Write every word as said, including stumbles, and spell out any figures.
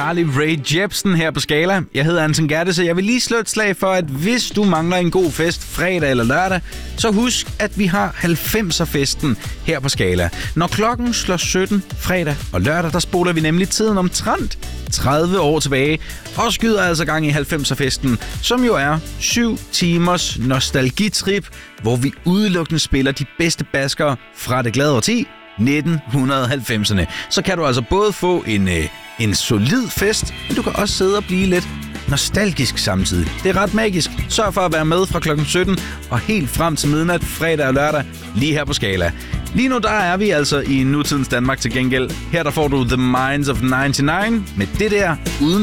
Carly Rae Jepsen her på Skala. Jeg hedder Anton Gerte, så jeg vil lige slå et slag for, at hvis du mangler en god fest fredag eller lørdag, så husk, at vi har halvfemser-festen her på Skala. Når klokken slår sytten fredag og lørdag, der spoler vi nemlig tiden omtrent tredive år tilbage og skyder altså gang i halvfemser-festen, som jo er syv timers nostalgitrip, hvor vi udelukkende spiller de bedste baskere fra det glade årti, nitten halvfemserne. Så kan du altså både få en, øh, en solid fest, men du kan også sidde og blive lidt nostalgisk samtidig. Det er ret magisk. Sørg for at være med fra klokken sytten og helt frem til midnat fredag og lørdag lige her på Skala. Lige nu der er vi altså i nutidens Danmark til gengæld. Her der får du The Minds of nioghalvfems med det der uden